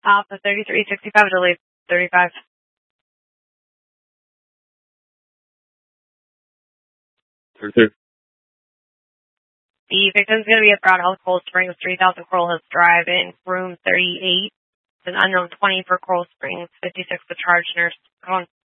Alpha 3365, delay 35. The victim's going to be at Brown Health Coral Springs, 3000 Coral Hills Drive in room 38. An unknown 20 for Coral Springs, 56 the charge nurse. Go on.